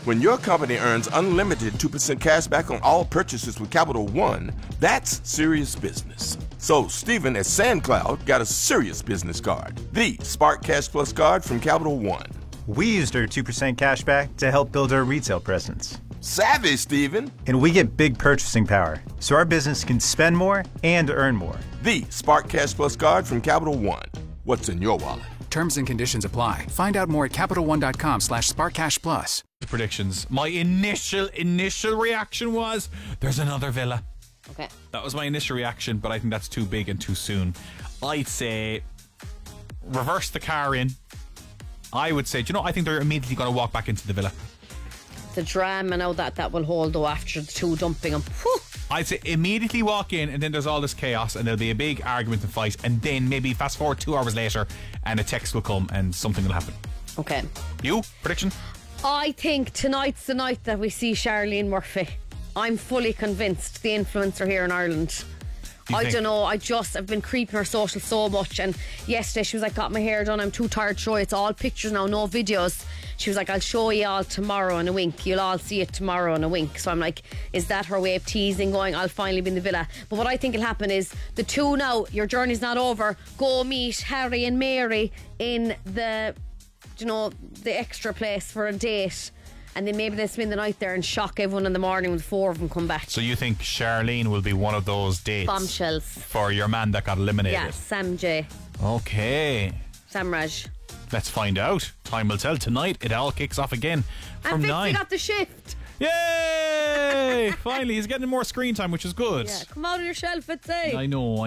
When your company earns unlimited 2% cash back on all purchases with Capital One, that's serious business. So Stephen at SandCloud got a serious business card, the Spark Cash Plus card from Capital One. We used our 2% cash back to help build our retail presence. Savvy, Stephen. And we get big purchasing power, so our business can spend more and earn more. The Spark Cash Plus card from Capital One. What's in your wallet? Terms and conditions apply. Find out more at CapitalOne.com/SparkCashPlus. Predictions. My initial reaction was, there's another Villa. Okay. That was my initial reaction, but I think that's too big and too soon. I'd say reverse the car in. I would say, I think they're immediately going to walk back into the Villa. The drama now that will hold though after the two dumping them. Whew. I'd say immediately walk in, and then there's all this chaos, and there'll be a big argument and fight, and then maybe fast forward 2 hours later, and a text will come, and something will happen. Okay. You? Prediction? I think tonight's the night that we see Charlene Murphy. I'm fully convinced the influencer here in Ireland. I don't know, I've been creeping her social so much, and yesterday she was like, got my hair done, I'm too tired to show you, it's all pictures now, no videos. She was like, I'll show you all tomorrow in a wink, you'll all see it tomorrow in a wink. So I'm like, is that her way of teasing, going, I'll finally be in the Villa? But what I think will happen is the two now, your journey's not over, go meet Harry and Mary in the extra place for a date. And then maybe they'll spend the night there and shock everyone in the morning when the 4 of them come back. So you think Charlene will be one of those dates? Bombshells. For your man that got eliminated? Yeah, Sam J. Okay. Sam Raj. Let's find out. Time will tell. Tonight it all kicks off again from 9. And Fitzy got the shift. Yay! Finally, he's getting more screen time, which is good. Yeah, come out of your shell, Fitzy. I know.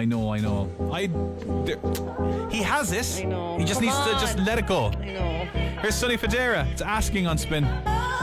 He has it. I know. He just needs to just let it go. I know. Here's Sonny Fodera. It's Asking on Spin.